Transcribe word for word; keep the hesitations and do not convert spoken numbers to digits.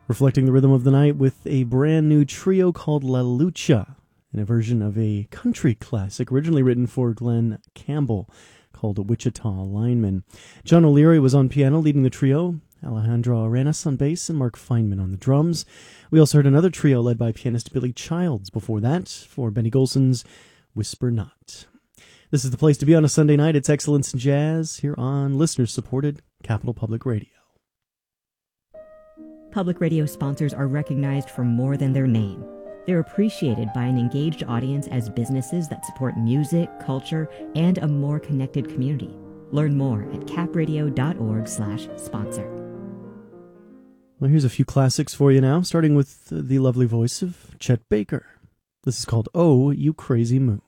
Reflecting the rhythm of the night with a brand new trio called La Lucha, in a version of a country classic originally written for Glenn Campbell called Wichita Lineman. John O'Leary was on piano leading the trio, Alejandro Arenas on bass, and Mark Feynman on the drums. We also heard another trio led by pianist Billy Childs before that for Benny Golson's Whisper Not. This is the place to be on a Sunday night. It's Excellence in Jazz here on listener-supported Capital Public Radio. Public radio sponsors are recognized for more than their name. They're appreciated by an engaged audience as businesses that support music, culture, and a more connected community. Learn more at capradio.org slash sponsor. Well, here's a few classics for you now, starting with the lovely voice of Chet Baker. This is called Oh, You Crazy Moon.